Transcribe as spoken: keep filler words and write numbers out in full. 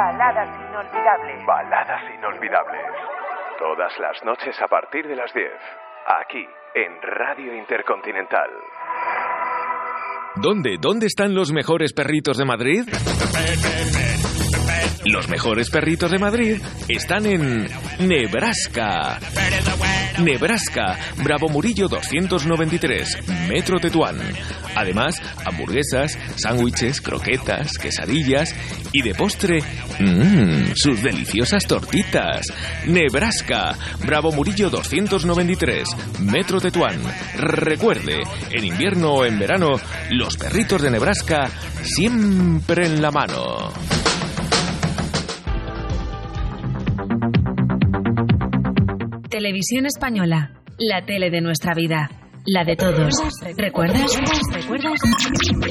Baladas inolvidables. Baladas inolvidables. Todas las noches a partir de las diez. Aquí, en Radio Intercontinental. ¿Dónde? ¿Dónde están los mejores perritos de Madrid? Los mejores perritos de Madrid están en Nebraska. Nebraska, Bravo Murillo doscientos noventa y tres, Metro Tetuán. Además, hamburguesas, sándwiches, croquetas, quesadillas y de postre, mmm, sus deliciosas tortitas. Nebraska, Bravo Murillo doscientos noventa y tres, Metro Tetuán. Recuerde, en invierno o en verano, los perritos de Nebraska siempre en la mano. Televisión Española, la tele de nuestra vida, la de todos. ¿Recuerdas? ¿Recuerdas?